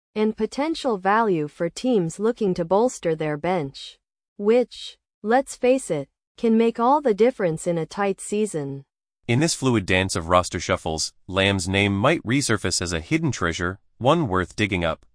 and potential value for teams looking to bolster their bench. Which, let's face it, can make all the difference in a tight season. In this fluid dance of roster shuffles, Lamb's name might resurface as a hidden treasure, one worth digging up.